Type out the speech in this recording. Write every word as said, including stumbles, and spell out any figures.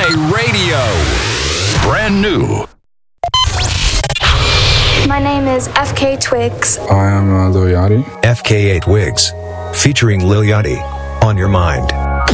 Radio. Brand new. My name is F K Twigs. I am uh, Lil Yachty. F K eight Wigs, featuring Lil Yachty, On Your Mind.